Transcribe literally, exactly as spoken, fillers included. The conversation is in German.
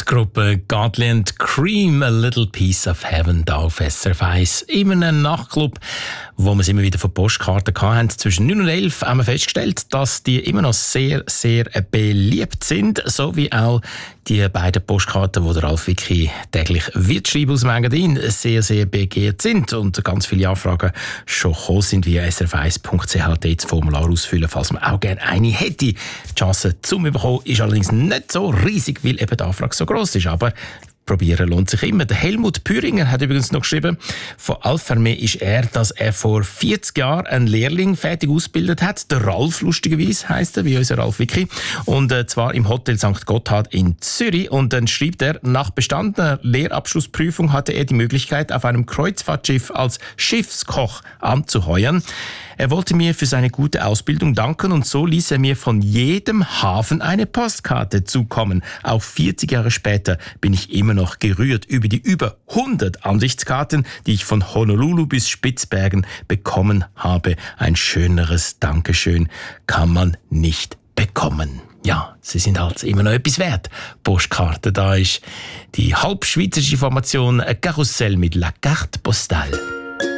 Gruppe Godly and Cream, A Little Piece of Heaven, da auf S R F eins. In einem Nachtclub, wo wir es immer wieder von Postkarten hatten, zwischen neun und elf haben wir festgestellt, dass die immer noch sehr, sehr beliebt sind, so wie auch die beiden Postkarten, die der Ralf Wicki täglich wird schreiben aus dem Engadin, sehr, sehr begehrt sind und ganz viele Anfragen schon gekommen sind via s r f eins punkt c h das Formular ausfüllen, falls man auch gerne eine hätte. Die Chance zum Bekommen ist allerdings nicht so riesig, weil eben die Anfrage so gross ist, aber probieren lohnt sich immer. Der Helmut Püringer hat übrigens noch geschrieben, von Alfa Romeo ist er, dass er vor vierzig Jahren einen Lehrling fertig ausgebildet hat. Der Ralf, lustigerweise, heisst er, wie unser Ralf Wicki. Und äh, zwar im Hotel Sankt Gotthard in Zürich. Und dann schreibt er, nach bestandener Lehrabschlussprüfung hatte er die Möglichkeit, auf einem Kreuzfahrtschiff als Schiffskoch anzuheuern. Er wollte mir für seine gute Ausbildung danken und so ließ er mir von jedem Hafen eine Postkarte zukommen. Auch vierzig Jahre später bin ich immer noch gerührt über die über hundert Ansichtskarten, die ich von Honolulu bis Spitzbergen bekommen habe. Ein schöneres Dankeschön kann man nicht bekommen. Ja, sie sind halt immer noch etwas wert. Postkarte, da ist die halbschweizerische Formation ein Karussell mit La Carte Postale.